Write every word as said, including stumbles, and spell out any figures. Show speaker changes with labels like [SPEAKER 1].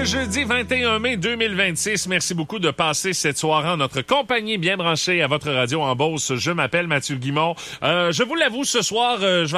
[SPEAKER 1] ce jeudi vingt et un mai deux mille vingt-six. Merci beaucoup de passer cette soirée en notre compagnie bien branchée à votre radio en Beauce. Je m'appelle Mathieu Guimond. Euh, je vous l'avoue, ce soir, euh, je vais